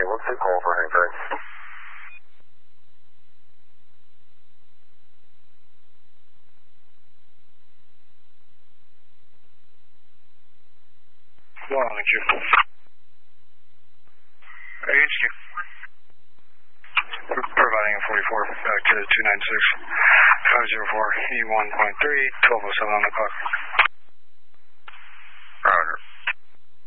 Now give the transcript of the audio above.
what's the call for Hank? Well, thank you. HQ. Providing a 44 back to 296 504 E1.3, 1207 on the clock.